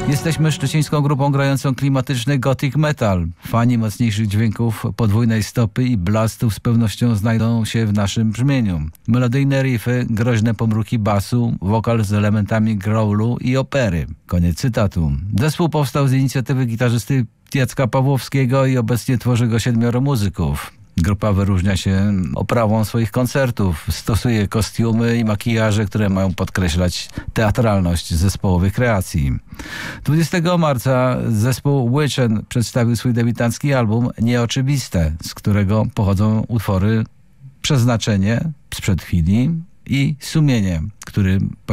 Jesteśmy szczecińską grupą grającą klimatyczny gothic metal. Fani mocniejszych dźwięków, podwójnej stopy i blastów z pewnością znajdą się w naszym brzmieniu. Melodyjne riffy, groźne pomruki basu, wokal z elementami growlu i opery. Koniec cytatu. Zespół powstał z inicjatywy gitarzysty Jacka Pawłowskiego i obecnie tworzy go 7 muzyków. Grupa wyróżnia się oprawą swoich koncertów, stosuje kostiumy i makijaże, które mają podkreślać teatralność zespołowych kreacji. 20 marca zespół Witchen przedstawił swój debiutancki album Nieoczywiste, z którego pochodzą utwory Przeznaczenie sprzed chwili i Sumienie, który